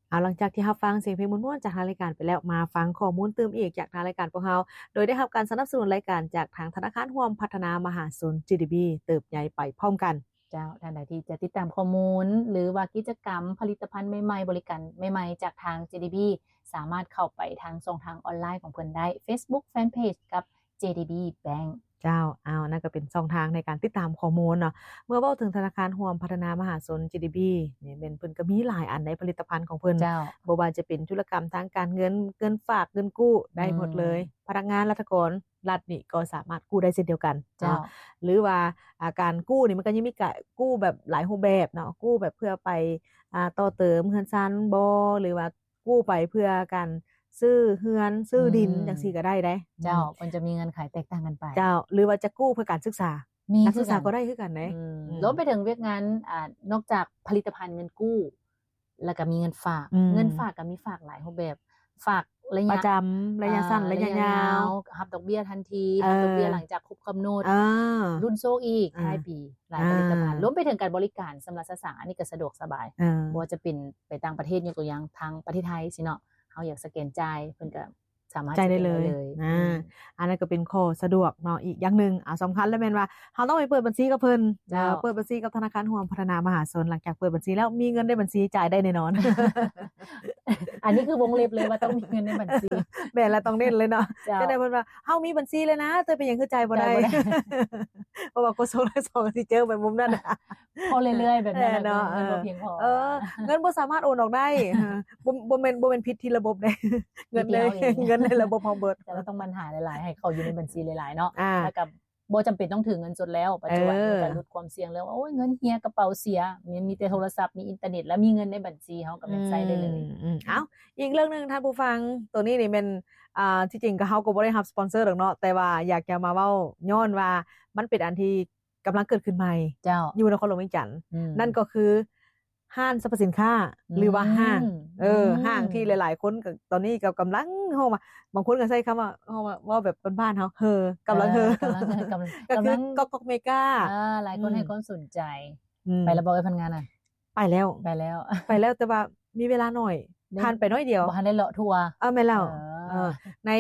เอาหลังจากที่เราฟังเสียงเพลงม่วนๆจากทางรายการไปแล้วมาฟังข้อมูลเติมอีกจากทางรายการพวกเราโดยได้รับการสนับสนุนรายการจากทางธนาคารร่วมพัฒนามหาชน GDB เติบใหญ่ไปพร้อมกันเจ้าท่านใดที่จะติดตามข้อมูลหรือว่ากิจกรรมผลิตภัณฑ์ใหม่ๆบริการใหม่ๆจากทาง JDB สามารถเข้าไปทางช่องทางออนไลน์ของเพิ่นได้ Facebook Fanpage กับ JDB Bank เจ้าเอานั่นก็เป็นช่องทางในการติดตามข้อมูลเนาะเมื่อเว้าถึงธนาคารร่วมพัฒนามหาชน GDB นี่เป็นเพิ่นก็มีหลายอันในผลิตภัณฑ์ของเพิ่นเจ้าบ่ว่าจะเป็นธุรกรรมทางการเงินเงินฝากเงินกู้ได้หมดเลยพนักงานรัฐรัฐนี่ก็สามารถกู้ได้เช่นเดียวกันเจ้าหรือว่าการกู้นี่มันก็ยังมีกู้แบบหลายรูปแบบเนาะกู้แบบเพื่อไปต่อเติมเรือนซันบ่หรือว่ากู้ไปเพื่อการซื้อเรือนซื้อดินจังซี่ก็ได้เจ้ามันจะมีเงินขายแตกต่างกันไปเจ้าหรือว่าจะกู้เพื่อการศึกษานักศึกษาก็ได้คือกันเด้รวมไปถึงเวียกงานนอกจากผลิตภัณฑ์เงินกู้แล้วก็มีเงินฝากเงินฝากก็มีฝากหลายรูปแบบฝากระยะประจำระยะสั้นระยะยาวรับดอกเบี้ยทันทีรับดอกเบี้ยหลังจากครบกำหนดรุ่นโชคอีกท้ายปีหลายผลิตภัณฑ์รวมไปถึงการบริการสำหรับสาวๆอันนี้ก็สะดวกสบายบ่ว่าจะเป็นไปต่างประเทศยกตัวอย่างทางประเทศไทยสิเนาะเฮาอยากสแกนจ่ายเพิ่นก็สามารถจ่ายได้เลยอันนั้นก็เป็นข้อสะดวกเนาะอีกอย่างนึงสำคัญแล้วแม่นว่าเฮาต้องไปเปิดบัญชีกับเพิ่นเปิดบัญชีกับธนาคารร่วมพัฒนามหาชนหลังจากเปิดบัญชีแล้วมีเงินในบัญชีจ่ายได้แน่นอนอันนี้คือวงเล็บเลยว่าต้องมีเงินในบัญชีแม่นแล้วต้องเน้นเลยเนาะจะได้เพิ่นว่าเฮามีบัญชีเลยนะแต่เป็นหยังคือจ่ายบ่ได้ เพราะว่าโกโซล2ก็สิเจอแบบมุมนั้นพอเรื่อยๆแบบนั้นเนาะบ่เพียงพอเงินบ่สามารถโอนออกได้บ่แม่นผิดที่ระบบเด้เงินเลยเงินในระบบเฮาเบิดแต่เราต้องปัญหาหลายๆให้เขาอยู่ในบัญชีหลายๆเนาะแล้วก็บ่จำเป็นต้องถือเงินสดแล้วปัจจุบันก็ลดความเสี่ยงแล้วโอ้ยเงินเหี่ยกระเป๋าเสียมีแต่โทรศัพท์มีอินเทอร์เน็ตแล้วมีเงินในบัญชีเฮาก็ใช้ได้เลยอ้าวอีกเรื่องนึงท่านผู้ฟังตัวนี้นี่เป็นที่จริงก็เฮาก็บ่ได้รับสปอนเซอร์ดอกเนาะแต่ว่าอยากจะมาเว้าย้อนว่ามันเป็นอันที่กำลังเกิดขึ้นใหม่อยู่นครหลวงเวียงจันทน์นั่นก็คือห้างสรรพสินค้าหรือว่าห้างห้างที่หลายๆคนก็ตอนนี้ก็กำลังเฮามาบางคนก็ใช้คำว่าเฮาว่าแบบบ้านๆเฮากำลังก็คือก๊อกเมกาหลายคนให้ความสนใจไปแล้วบ่ได้พันงานน่ะไปแล้วแต่ว่ามีเวลาหน่อยทานไปน้อยเดียวบ่ทันได้เลาะทัวร์แม่นแล้วใน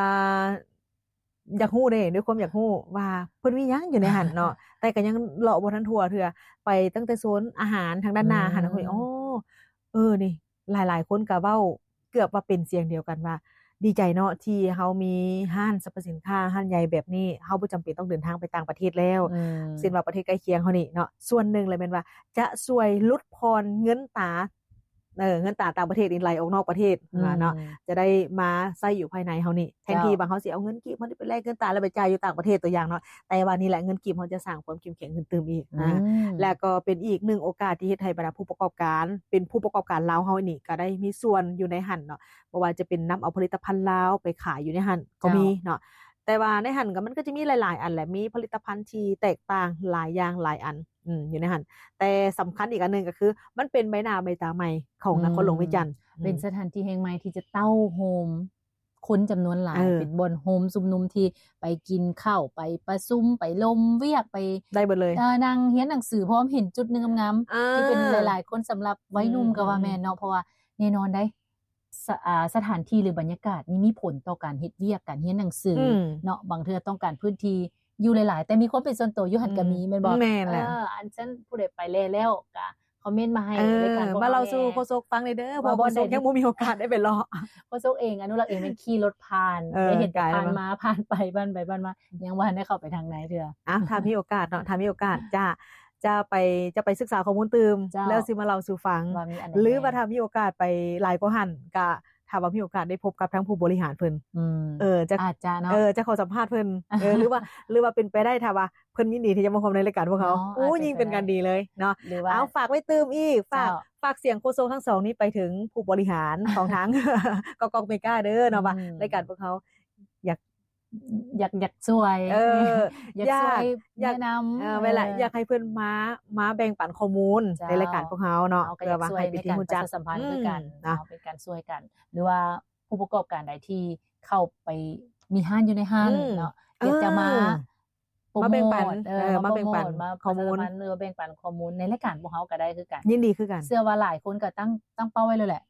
อยากฮู้เด้ด้วยความอยากฮู้ว่าเพิ่นมีหยังอยู่ในหั่นเนาะแต่ก็ยังเลาะบ่ทันทั่วเทื่อไปตั้งแต่โซนอาหารทางด้านหน้าหั่นโอ้นี่หลายๆคนก็เว้าเกือบว่าเป็นเสียงเดียวกันว่าดีใจเนาะที่เฮามีห้างสรรพสินค้าห้างใหญ่แบบนี้เฮาบ่จำเป็นต้องเดินทางไปต่างประเทศแล้วเช่นว่าประเทศใกล้เคียงเฮานี่เนาะส่วนหนึ่งเลยแม่นว่าจะช่วยลดพรเงินตราเงินตราต่างประเทศนี่ไหลออกนอกประเทศเนาะจะได้มาใช้อยู่ภายในเฮานี่แทนที่บางเฮาสิเอาเงินกีบมันไปแลกเงินตราแล้วไปจ่ายอยู่ต่างประเทศตัวอย่างเนาะแต่ว่านี่แหละเงินกีบเฮาจะสร้างความเข้มแข็งขึ้นเติมอีกแล้วก็เป็นอีก1โอกาสที่เฮ็ดให้บรรดาผู้ประกอบการเป็นผู้ประกอบการลาวเฮานี่ก็ได้มีส่วนอยู่ในหั่นเนาะบ่ว่าจะเป็นนำเอาผลิตภัณฑ์ลาวไปขายอยู่ในหั่นก็มีเนาะแต่ว่าในหั่นก็มันก็จะมีหลายๆอันแหละมีผลิตภัณฑ์ที่แตกต่างหลายอย่างหลายอันอยู่ในหั่นแต่สำคัญอีกอันนึงก็คือมันเป็นใบหน้าใบตาใหม่ของนครหลวงเวียงจันทน์เป็นสถานที่แห่งใหม่ที่จะเต้าโฮมคนจำนวนหลายเป็นบ่อนโฮมซุมนุมที่ไปกินข้าวไปประชุมไปลมเวียกไปได้เบิดเลยนั่งเรียนหนังสือพร้อมเห็นจุดนึงงามๆที่เป็นหลายๆคนสำหรับวัยหนุ่มก็ว่าแม่นเนาะเพราะว่าแน่นอนได้สถานที่หรือบรรยากาศนี่มีผลต่อการเฮ็ดเวียกการเรียนหนังสือเนาะบางเทื่อต้องการพื้นที่อยู่หลายๆแต่มีความเป็นส่วนตัวอยู่หั่นก็มีแม่นบ่อันฉันผู้ใดไปแล้วก็คอมเมนต์มาให้รายการมาเราสู่โคซกฟังเด้อเพราะบ่ได้ยังบ่มีโอกาสได้ไปเลาะโคซกเองอนุรักษ์เองมันขี่รถผ่านได้เห็นผ่านมาผ่านไปบ้านไปบ้านมายังบ่ทันได้เข้าไปทางไหนเทื่อถ้ามีโอกาสเนาะถ้ามีโอกาสจะไปศึกษาข้อมูลตื่มแล้วสิมาเล่าสู่ฟังหรือว่าถ้ามีโอกาสไปหลายกว่าหั่นก็ถ้าว่ามีโอกาสได้พบกับทั้งผู้บริหารเพิ่นจะเนาะจะขอสัมภาษณ์เพิ่นหรือว่าเป็นไปได้ถ้าว่าเพิ่นยินดีที่จะมาพบในรายการพวกเขายิ่งเป็นการดีเลยเนาะเอาฝากไว้ตื่มอีกฝากเสียงโคโซทั้ง2นี้ไปถึงผู้บริหารของทั้งกกเมกาเด้อเนาะว่ารายการพวกเขาอยากช่วยอยากช่วยแนะนำเวลาอยากให้เพิ่นมาแบ่งปันข้อมูลในรายการพวกเฮาเนาะเพื่อว่าให้เป็นที่รู้จักสัมพันธ์ด้วยกันเนาะเป็นการช่วยกันหรือว่าผู้ประกอบการใดที่เข้าไปมีห้างอยู่ในห้างเนาะอยากจะมาแบ่งปันข้อมูลหรือแบ่งปันข้อมูลในรายการพวกเฮาก็ได้คือกันยินดีคือกันเชื่อว่าหลายคนก็ตั้งเป้าไว้เลยแหละ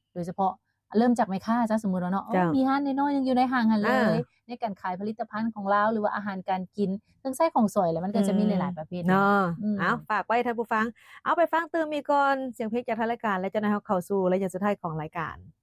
โดยเฉพาะเริ่มจากแม่ค้าซะสมมุติว่าเนาะมีร้านน้อยๆนึงอยู่ในห้างหั่นเลยในการขายผลิตภัณฑ์ของลาวหรือว่าอาหารการกินเครื่องใช้ของสวยแล้วมันก็จะมีหลายๆประเภทเนาะเอาฝากไว้ท่านผู้ฟังเอาไปฟังตื่มมีก่อนเสียงเพลงจากทางรายการและจะนำเข้าสู่ระยะสุดท้ายของรายการ